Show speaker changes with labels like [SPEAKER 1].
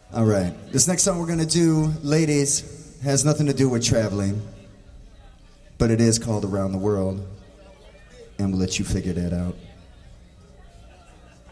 [SPEAKER 1] All right. This next song we're going to do, ladies, has nothing to do with traveling, but it is called Around the World, and we'll let you figure that out.